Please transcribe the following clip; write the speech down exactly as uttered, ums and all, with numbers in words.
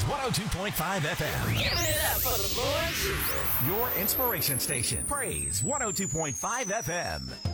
one oh two point five F M. Giving it up for the Lord Jesus. Your inspiration station. Praise one oh two point five F M.